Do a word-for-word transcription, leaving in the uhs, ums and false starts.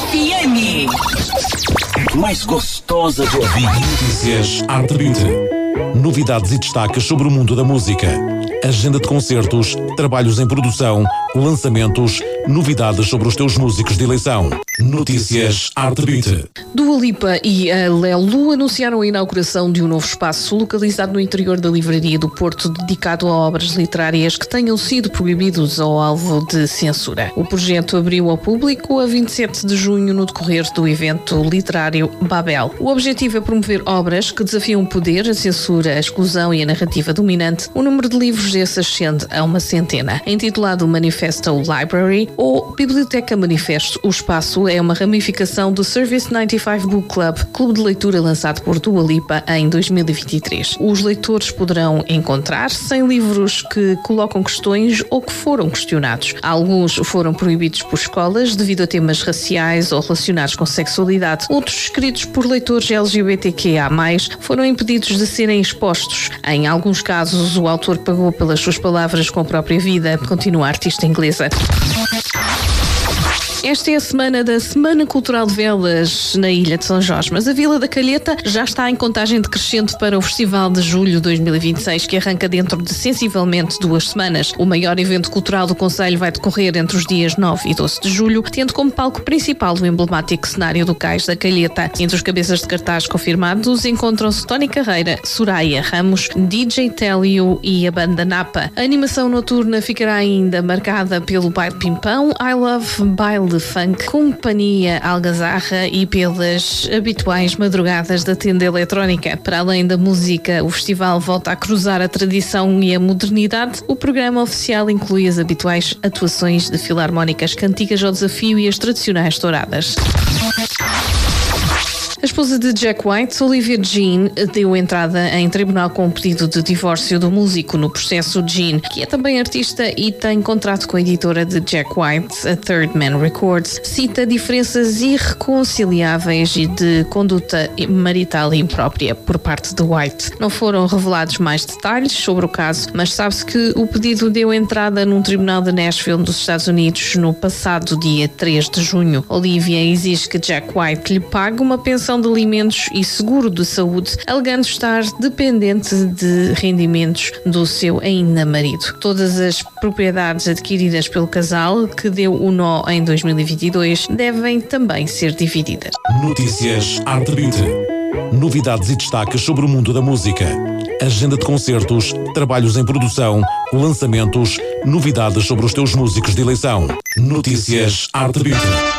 F M. Mais gostosa de ouvir. Notícias Arte vinte. Novidades e destaques sobre o mundo da música. Agenda de concertos, trabalhos em produção, lançamentos, novidades sobre os teus músicos de eleição. Notícias Arte vinte. Dua Lipa e a Lelu anunciaram a inauguração de um novo espaço localizado no interior da Livraria do Porto, dedicado a obras literárias que tenham sido proibidos ao alvo de censura. O projeto abriu ao público a vinte e sete de junho no decorrer do evento literário Babel. O objetivo é promover obras que desafiam o poder, a censura, a exclusão e a narrativa dominante. O número de livros desse ascende a uma centena. Intitulado Manifesto Library ou Biblioteca Manifesto, o espaço é uma ramificação do Service noventa e cinco Book Club, clube de leitura lançado por Dua Lipa em dois mil e vinte e três. Os leitores poderão encontrar-se em livros que colocam questões ou que foram questionados. Alguns foram proibidos por escolas devido a temas raciais ou relacionados com sexualidade. Outros, escritos por leitores L G B T Q I A mais, foram impedidos de serem expostos. Em alguns casos, o autor pagou pelas suas palavras com a própria vida, continua a artista inglesa. Esta é a semana da Semana Cultural de Velas na Ilha de São Jorge, mas a Vila da Calheta já está em contagem decrescente para o Festival de Julho de dois mil e vinte e seis, que arranca dentro de sensivelmente duas semanas. O maior evento cultural do concelho vai decorrer entre os dias nove e doze de julho, tendo como palco principal o emblemático cenário do Cais da Calheta. Entre os cabeças de cartaz confirmados encontram-se Tony Carreira, Soraya Ramos, D J Télio e a banda Napa. A animação noturna ficará ainda marcada pelo baile pimpão, I Love Baile de Funk, Companhia Algazarra e pelas habituais madrugadas da tenda eletrónica. Para além da música, o festival volta a cruzar a tradição e a modernidade. O programa oficial inclui as habituais atuações de filarmónicas cantigas ao desafio e as tradicionais touradas. A esposa de Jack White, Olivia Jean, deu entrada em tribunal com um pedido de divórcio do músico. No processo, Jean, que é também artista e tem contrato com a editora de Jack White, a Third Man Records, cita diferenças irreconciliáveis e de conduta marital imprópria por parte de White. Não foram revelados mais detalhes sobre o caso, mas sabe-se que o pedido deu entrada num tribunal de Nashville, dos Estados Unidos, no passado dia três de junho. Olivia exige que Jack White lhe pague uma pensão de alimentos e seguro de saúde, alegando estar dependente de rendimentos do seu ainda marido. Todas as propriedades adquiridas pelo casal, que deu o nó em dois mil e vinte e dois, devem também ser divididas. Notícias Arte vinte. Novidades e destaques sobre o mundo da música. Agenda de concertos, trabalhos em produção, lançamentos, novidades sobre os teus músicos de eleição. Notícias Arte vinte.